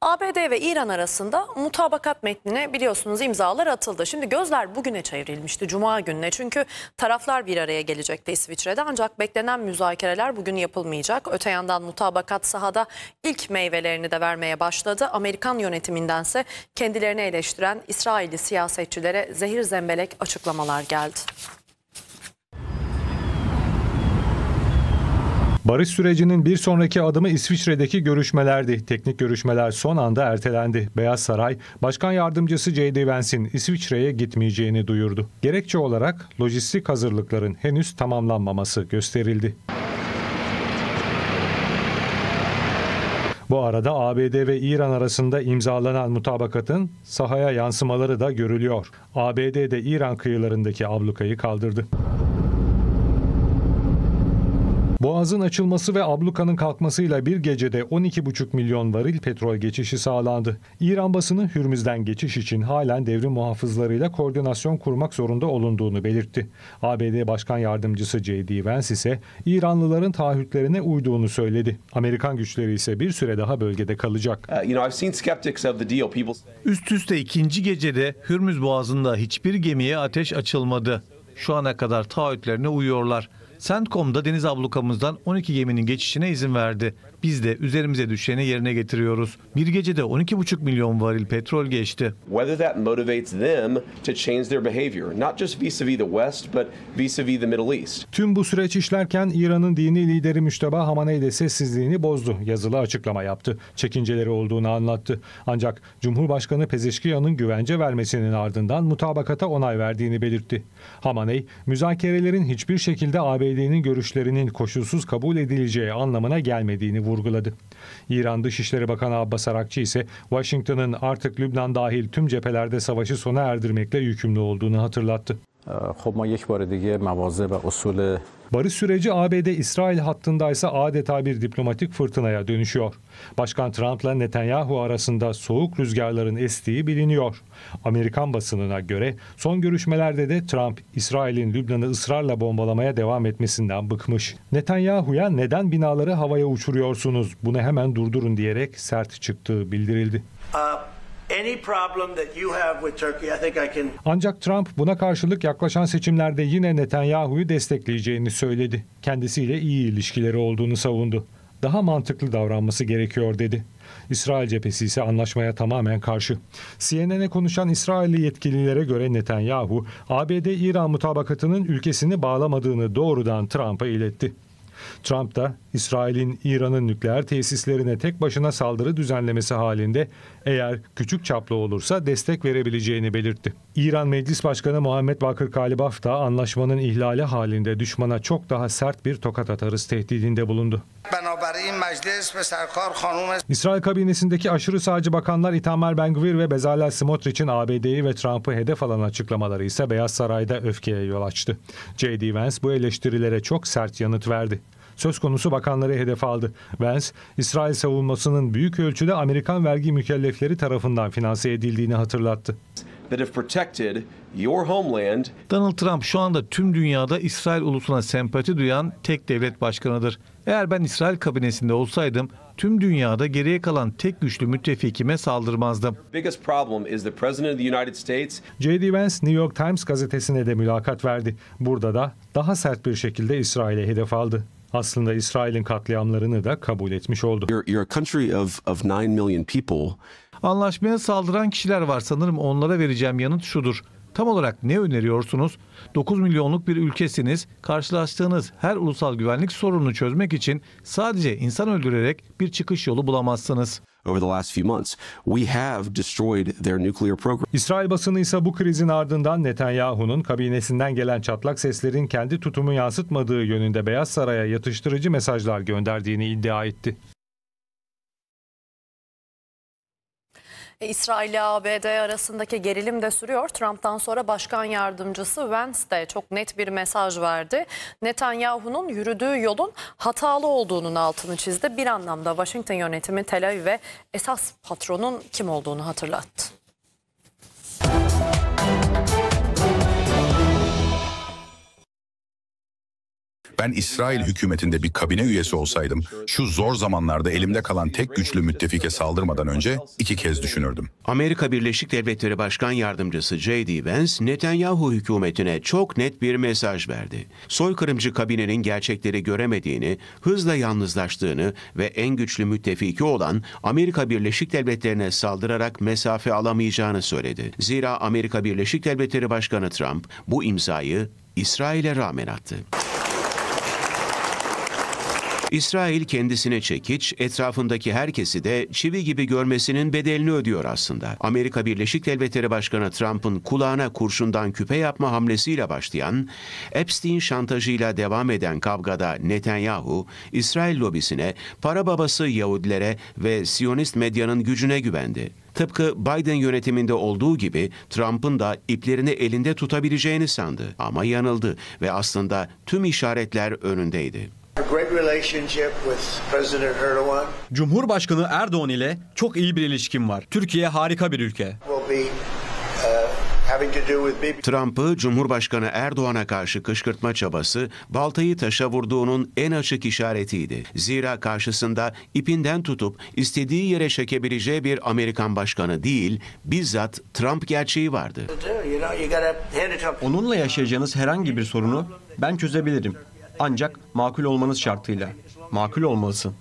ABD ve İran arasında mutabakat metnine biliyorsunuz imzalar atıldı. Şimdi gözler bugüne çevrilmişti, Cuma gününe. Çünkü taraflar bir araya gelecekti İsviçre'de, ancak beklenen müzakereler bugün yapılmayacak. Öte yandan mutabakat sahada ilk meyvelerini de vermeye başladı. Amerikan yönetimindense kendilerini eleştiren İsrailli siyasetçilere zehir zemberek açıklamalar geldi. Barış sürecinin bir sonraki adımı İsviçre'deki görüşmelerdi. Teknik görüşmeler son anda ertelendi. Beyaz Saray, Başkan Yardımcısı J.D. Vance'in İsviçre'ye gitmeyeceğini duyurdu. Gerekçe olarak lojistik hazırlıkların henüz tamamlanmaması gösterildi. Bu arada ABD ve İran arasında imzalanan mutabakatın sahaya yansımaları da görülüyor. ABD de İran kıyılarındaki ablukayı kaldırdı. Boğazın açılması ve ablukanın kalkmasıyla bir gecede 12,5 milyon varil petrol geçişi sağlandı. İran basını Hürmüz'den geçiş için halen devrim muhafızlarıyla koordinasyon kurmak zorunda olunduğunu belirtti. ABD Başkan Yardımcısı J.D. Vance ise İranlıların taahhütlerine uyduğunu söyledi. Amerikan güçleri ise bir süre daha bölgede kalacak. Üst üste ikinci gecede Hürmüz Boğazı'nda hiçbir gemiye ateş açılmadı. Şu ana kadar taahhütlerine uyuyorlar. CENTCOM'da deniz ablukamızdan 12 geminin geçişine izin verdi. Biz de üzerimize düşeni yerine getiriyoruz. Bir gecede 12,5 milyon varil petrol geçti. Tüm bu süreç işlerken İran'ın dini lideri Müşteba Hamaney de sessizliğini bozdu. Yazılı açıklama yaptı. Çekinceleri olduğunu anlattı. Ancak Cumhurbaşkanı Pezeşkiyan'ın güvence vermesinin ardından mutabakata onay verdiğini belirtti. Hamaney, müzakerelerin hiçbir şekilde ABD'nin görüşlerinin koşulsuz kabul edileceği anlamına gelmediğini vurguladı. İran Dışişleri Bakanı Abbas Arakçı ise Washington'ın artık Lübnan dahil tüm cephelerde savaşı sona erdirmekle yükümlü olduğunu hatırlattı. Barış süreci ABD-İsrail hattındaysa adeta bir diplomatik fırtınaya dönüşüyor. Başkan Trump'la Netanyahu arasında soğuk rüzgarların estiği biliniyor. Amerikan basınına göre son görüşmelerde de Trump, İsrail'in Lübnan'ı ısrarla bombalamaya devam etmesinden bıkmış. Netanyahu'ya neden binaları havaya uçuruyorsunuz, bunu hemen durdurun diyerek sert çıktığı bildirildi. Ancak Trump buna karşılık yaklaşan seçimlerde yine Netanyahu'yu destekleyeceğini söyledi. Kendisiyle iyi ilişkileri olduğunu savundu. Daha mantıklı davranması gerekiyor dedi. İsrail cephesi ise anlaşmaya tamamen karşı. CNN'e konuşan İsrailli yetkililere göre Netanyahu, ABD-İran mutabakatının ülkesini bağlamadığını doğrudan Trump'a iletti. Trump da İsrail'in İran'ın nükleer tesislerine tek başına saldırı düzenlemesi halinde eğer küçük çaplı olursa destek verebileceğini belirtti. İran Meclis Başkanı Muhammed Bakır Kalibaf da anlaşmanın ihlali halinde düşmana çok daha sert bir tokat atarız tehdidinde bulundu. İsrail kabinesindeki aşırı sağcı bakanlar Itamar Ben-Gvir ve Bezalel Smotrich'in ABD'yi ve Trump'ı hedef alan açıklamaları ise Beyaz Saray'da öfkeye yol açtı. J.D. Vance bu eleştirilere çok sert yanıt verdi. Söz konusu bakanları hedef aldı. Vance, İsrail savunmasının büyük ölçüde Amerikan vergi mükellefleri tarafından finanse edildiğini hatırlattı. Donald Trump şu anda tüm dünyada İsrail ulusuna sempati duyan tek devlet başkanıdır. Eğer ben İsrail kabinesinde olsaydım tüm dünyada geriye kalan tek güçlü müttefikime saldırmazdım. J.D. Vance New York Times gazetesine de mülakat verdi. Burada da daha sert bir şekilde İsrail'e hedef aldı. Aslında İsrail'in katliamlarını da kabul etmiş oldu. Anlaşmaya saldıran kişiler var, sanırım onlara vereceğim yanıt şudur. Tam olarak ne öneriyorsunuz? 9 milyonluk bir ülkesiniz. Karşılaştığınız her ulusal güvenlik sorununu çözmek için sadece insan öldürerek bir çıkış yolu bulamazsınız. İsrail basını ise bu krizin ardından Netanyahu'nun kabinesinden gelen çatlak seslerin kendi tutumu yansıtmadığı yönünde Beyaz Saray'a yatıştırıcı mesajlar gönderdiğini iddia etti. İsrail ile ABD arasındaki gerilim de sürüyor. Trump'tan sonra Başkan Yardımcısı Vance de çok net bir mesaj verdi. Netanyahu'nun yürüdüğü yolun hatalı olduğunun altını çizdi. Bir anlamda Washington yönetimi Tel Aviv'e esas patronun kim olduğunu hatırlattı. Ben İsrail hükümetinde bir kabine üyesi olsaydım, şu zor zamanlarda elimde kalan tek güçlü müttefike saldırmadan önce 2 kez düşünürdüm. Amerika Birleşik Devletleri Başkan Yardımcısı J.D. Vance, Netanyahu hükümetine çok net bir mesaj verdi. Soykırımcı kabinenin gerçekleri göremediğini, hızla yalnızlaştığını ve en güçlü müttefiki olan Amerika Birleşik Devletleri'ne saldırarak mesafe alamayacağını söyledi. Zira Amerika Birleşik Devletleri Başkanı Trump bu imzayı İsrail'e rağmen attı. İsrail kendisine çekiç, etrafındaki herkesi de çivi gibi görmesinin bedelini ödüyor aslında. Amerika Birleşik Devletleri Başkanı Trump'ın kulağına kurşundan küpe yapma hamlesiyle başlayan, Epstein şantajıyla devam eden kavgada Netanyahu, İsrail lobisine, para babası Yahudilere ve Siyonist medyanın gücüne güvendi. Tıpkı Biden yönetiminde olduğu gibi Trump'ın da iplerini elinde tutabileceğini sandı. Ama yanıldı ve aslında tüm işaretler önündeydi. Cumhurbaşkanı Erdoğan ile çok iyi bir ilişkim var. Türkiye harika bir ülke. Trump'ı Cumhurbaşkanı Erdoğan'a karşı kışkırtma çabası baltayı taşa vurduğunun en açık işaretiydi. Zira karşısında ipinden tutup istediği yere çekebileceği bir Amerikan başkanı değil, bizzat Trump gerçeği vardı. Onunla yaşayacağınız herhangi bir sorunu ben çözebilirim. Ancak makul olmanız şartıyla. Makul olmalısın.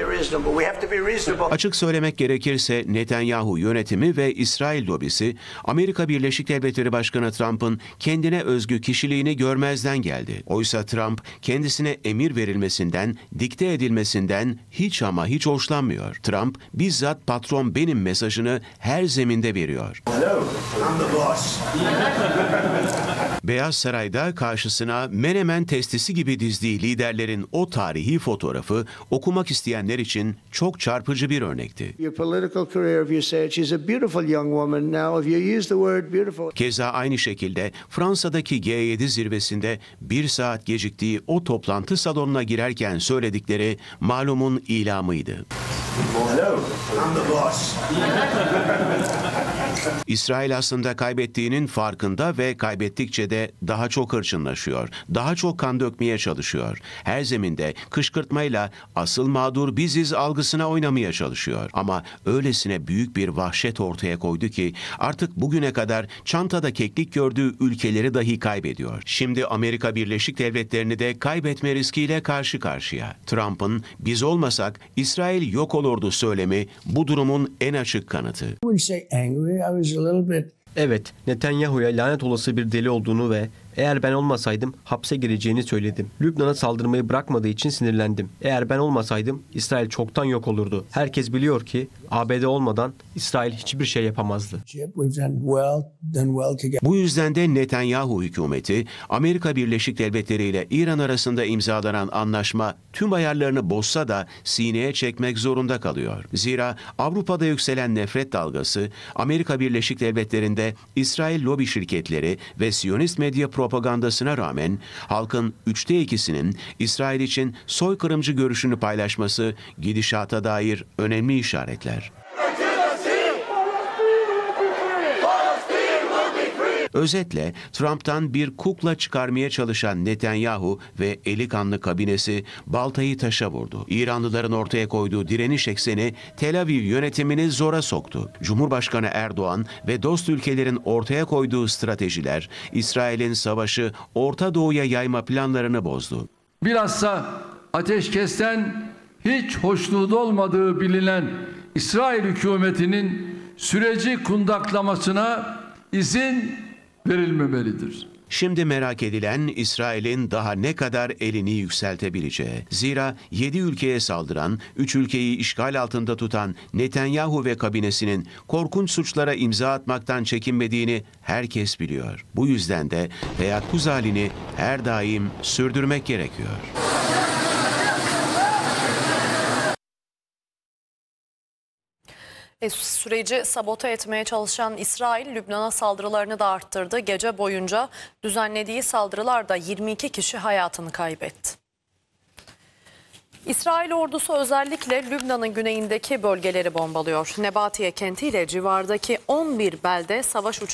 Açık söylemek gerekirse Netanyahu yönetimi ve İsrail lobisi Amerika Birleşik Devletleri Başkanı Trump'ın kendine özgü kişiliğini görmezden geldi. Oysa Trump kendisine emir verilmesinden, dikte edilmesinden hiç ama hiç hoşlanmıyor. Trump bizzat patron benim mesajını her zeminde veriyor. Beyaz Saray'da karşısına Menemen testisi gibi dizdiği liderlerin o tarihi fotoğrafı okumak isteyenler için çok çarpıcı bir örnekti. Keza aynı şekilde Fransa'daki G7 zirvesinde 1 saat geciktiği o toplantı salonuna girerken söyledikleri malumun ilamıydı. İsrail aslında kaybettiğinin farkında ve kaybettikçe de daha çok hırçınlaşıyor. Daha çok kan dökmeye çalışıyor. Her zeminde kışkırtmayla asıl mağdur biziz algısına oynamaya çalışıyor. Ama öylesine büyük bir vahşet ortaya koydu ki artık bugüne kadar çantada keklik gördüğü ülkeleri dahi kaybediyor. Şimdi Amerika Birleşik Devletleri'ni de kaybetme riskiyle karşı karşıya. Trump'ın biz olmasak İsrail yok olurdu söylemi bu durumun en açık kanıtı. Evet, Netanyahu'ya lanet olası bir deli olduğunu ve eğer ben olmasaydım hapse gireceğini söyledim. Lübnan'a saldırmayı bırakmadığı için sinirlendim. Eğer ben olmasaydım İsrail çoktan yok olurdu. Herkes biliyor ki ABD olmadan İsrail hiçbir şey yapamazdı. Bu yüzden de Netanyahu hükümeti Amerika Birleşik Devletleri ile İran arasında imzalanan anlaşma tüm ayarlarını bozsa da sineye çekmek zorunda kalıyor. Zira Avrupa'da yükselen nefret dalgası Amerika Birleşik Devletleri'nde İsrail lobi şirketleri ve Siyonist medya propagandasına rağmen halkın 2/3'ünün İsrail için soykırımcı görüşünü paylaşması gidişata dair önemli işaretler. Özetle Trump'tan bir kukla çıkarmaya çalışan Netanyahu ve eli kanlı kabinesi baltayı taşa vurdu. İranlıların ortaya koyduğu direniş ekseni Tel Aviv yönetimini zora soktu. Cumhurbaşkanı Erdoğan ve dost ülkelerin ortaya koyduğu stratejiler İsrail'in savaşı Orta Doğu'ya yayma planlarını bozdu. Bilhassa ateşkesten hiç hoşnut olmadığı bilinen İsrail hükümetinin süreci kundaklamasına izin verilmemelidir. Şimdi merak edilen İsrail'in daha ne kadar elini yükseltebileceği. Zira 7 ülkeye saldıran, 3 ülkeyi işgal altında tutan Netanyahu ve kabinesinin korkunç suçlara imza atmaktan çekinmediğini herkes biliyor. Bu yüzden de teyakkuz halini her daim sürdürmek gerekiyor. Süreci sabote etmeye çalışan İsrail, Lübnan'a saldırılarını da arttırdı. Gece boyunca düzenlediği saldırılarda 22 kişi hayatını kaybetti. İsrail ordusu özellikle Lübnan'ın güneyindeki bölgeleri bombalıyor. Nebatiye kenti ile civardaki 11 belde savaş uçağı